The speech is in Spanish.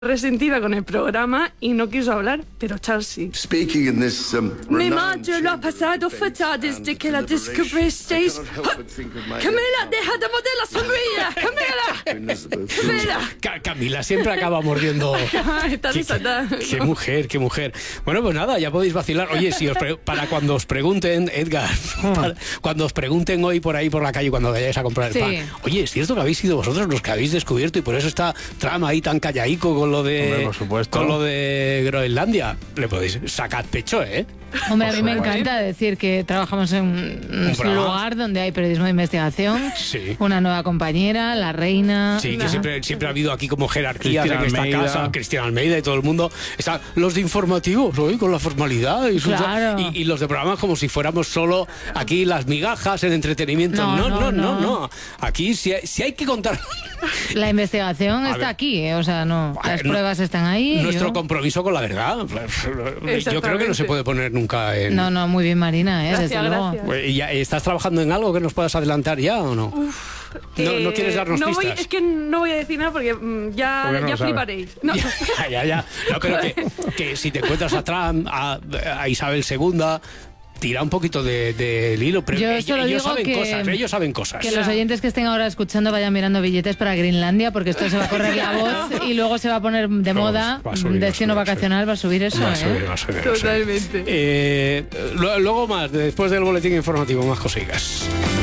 resentida con el programa y no quiso hablar, pero Charles sí. Mi madre lo ha pasado fatal desde que la descubristeis. Camila, deja de morder la sombrilla. Camila. Camila siempre acaba mordiendo. Está desatada. Qué mujer, qué mujer. Bueno, pues nada, ya podéis vacilar. Oye, si para cuando os pregunten, Edgar, cuando os pregunten hoy por ahí por la calle cuando vayáis a comprar el pan, oye, ¿es cierto que habéis sido vosotros los que habéis descubierto y por eso está Trump ahí tan callaico con lo de, hombre, por supuesto, con lo de Groenlandia? Le podéis sacar pecho, ¿eh? Hombre, a mí me encanta decir que trabajamos en un lugar donde hay periodismo de investigación, una nueva compañera, la reina. Sí, que siempre ha habido aquí como jerarquía en esta casa, Cristina Almeida y todo el mundo. Están los de informativos hoy con la formalidad y los de programas como si fuéramos solo aquí las migajas, el entretenimiento. No. Aquí si hay que contar. La investigación está aquí, o sea, las pruebas están ahí. Nuestro compromiso con la verdad. Yo creo que no se puede poner nunca en... No, muy bien, Marina, desde luego. ¿Y ya estás trabajando en algo que nos puedas adelantar ya o no? ¿No quieres darnos pistas? Es que no voy a decir nada porque ya fliparéis. No. Ya. No, pero que si te encuentras a Trump, a Isabel II... Tira un poquito del hilo, pero ellos saben cosas. Que los oyentes que estén ahora escuchando vayan mirando billetes para Groenlandia, porque esto se va a correr la voz y luego se va a poner de moda, destino vacacional, va a subir eso. Va a subir. Totalmente. Luego más, después del boletín informativo, más cositas.